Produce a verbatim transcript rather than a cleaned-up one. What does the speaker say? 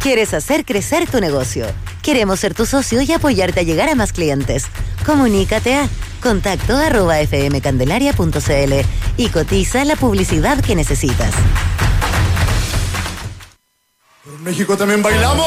¿Quieres hacer crecer tu negocio? Queremos ser tu socio y apoyarte a llegar a más clientes. Comunícate a contacto arroba fmcandelaria punto cl y cotiza la publicidad que necesitas. En México también bailamos.